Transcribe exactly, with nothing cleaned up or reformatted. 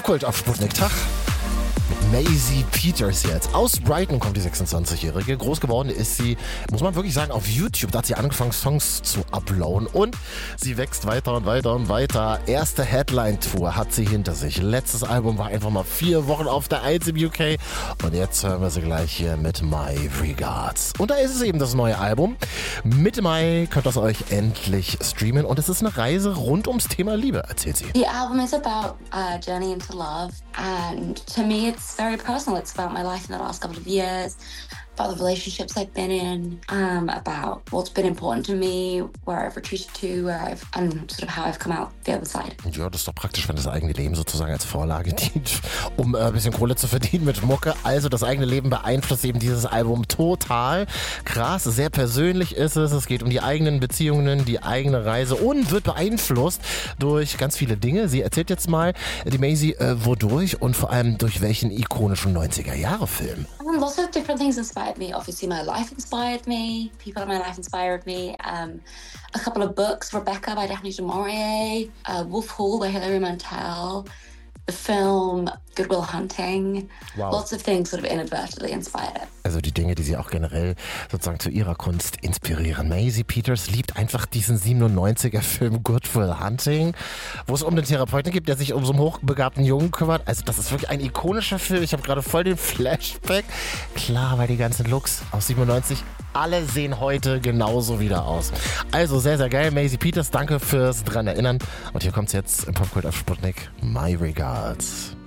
Popkult auf Sputnik. Tag. Maisie Peters jetzt. Aus Brighton kommt die sechsundzwanzigjährige. Groß geworden ist sie, muss man wirklich sagen, auf YouTube. Da hat sie angefangen, Songs zu uploaden. Und sie wächst weiter und weiter und weiter. Erste Headline-Tour hat sie hinter sich. Letztes Album war einfach mal vier Wochen auf der Eins im U K. Und jetzt hören wir sie gleich hier mit My Regards. Und da ist es eben das neue Album. Mitte Mai könnt ihr es euch endlich streamen. Und es ist eine Reise rund ums Thema Liebe, erzählt sie. The album is about a journey into love. And to me, it's very personal. It's about my life in the last couple of years, about the relationships I've been in, um, about what's been important to me, where I've retreated to, where I've, and sort of how I've come out the other side. Ja, das ist doch praktisch, wenn das eigene Leben sozusagen als Vorlage dient, um äh, ein bisschen Kohle zu verdienen mit Mucke. Also das eigene Leben beeinflusst eben dieses Album total. Krass, sehr persönlich ist es. Es geht um die eigenen Beziehungen, die eigene Reise und wird beeinflusst durch ganz viele Dinge. Sie erzählt jetzt mal, die Maisie, äh, wodurch und vor allem durch welchen ikonischen neunziger-Jahre-Film. Um, lots of different things inspired me. Obviously, my life inspired me. People in my life inspired me. Um, a couple of books, Rebecca by Daphne du Maurier, uh, Wolf Hall by Hilary Mantel, the film Good Will Hunting. Wow. Lots of things sort of inadvertently inspired it. Also die Dinge, die sie auch generell sozusagen zu ihrer Kunst inspirieren. Maisie Peters liebt einfach diesen siebenundneunziger-Film Good Will Hunting, wo es um den Therapeuten geht, der sich um so einen hochbegabten Jungen kümmert. Also das ist wirklich ein ikonischer Film. Ich habe gerade voll den Flashback. Klar, weil die ganzen Looks aus siebenundneunzig, alle sehen heute genauso wieder aus. Also sehr, sehr geil. Maisie Peters, danke fürs dran erinnern. Und hier kommt's jetzt im Popkult auf Sputnik. My Regards.